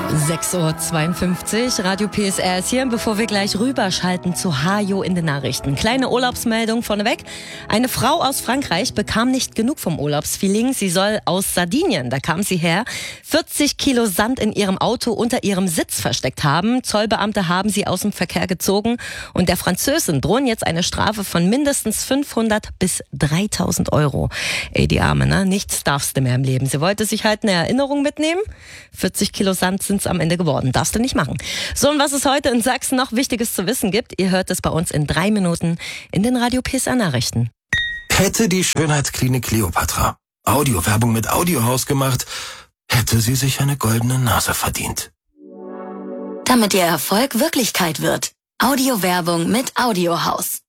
6:52 Uhr, Radio PSR ist hier. Bevor wir gleich rüberschalten zu Hajo in den Nachrichten. Kleine Urlaubsmeldung vorneweg. Eine Frau aus Frankreich bekam nicht genug vom Urlaubsfeeling. Sie soll aus Sardinien, da kam sie her, 40 Kilo Sand in ihrem Auto unter ihrem Sitz versteckt haben. Zollbeamte haben sie aus dem Verkehr gezogen. Und der Französin drohen jetzt eine Strafe von mindestens 500 bis 3.000 Euro. Ey, die Arme, ne? Nichts darfst du mehr im Leben. Sie wollte sich halt eine Erinnerung mitnehmen. 40 Kilo Sand sind's am Ende geworden. Darfst du nicht machen. So, und was es heute in Sachsen noch Wichtiges zu wissen gibt, ihr hört es bei uns in 3 Minuten in den Radio PSR Nachrichten. Hätte die Schönheitsklinik Kleopatra Audiowerbung mit Audiohaus gemacht, hätte sie sich eine goldene Nase verdient. Damit Ihr Erfolg Wirklichkeit wird. Audiowerbung mit Audiohaus.